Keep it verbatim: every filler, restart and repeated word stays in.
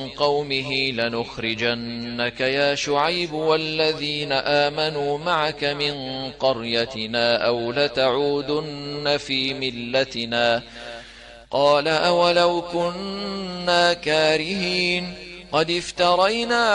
قومه لنخرجنك يا شعيب والذين آمنوا معك من قريتنا أو لتعودن في ملتنا. قال أولو كنا كارهين قد افترينا